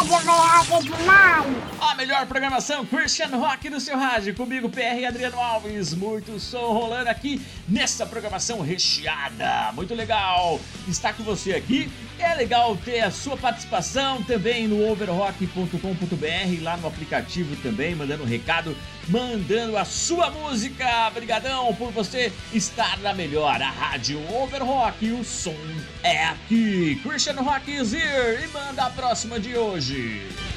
rádio Overrock é demais. A melhor programação Christian Rock do seu rádio. Comigo, PR e Adriano Alves. Muito som rolando aqui nessa programação recheada. Muito legal estar com você aqui. É legal ter a sua participação também no overrock.com.br, lá no aplicativo também, mandando um recado, mandando a sua música. Obrigadão por você estar na melhor, a rádio Overrock. O som é aqui. Christian Rock is here. E manda a próxima de hoje.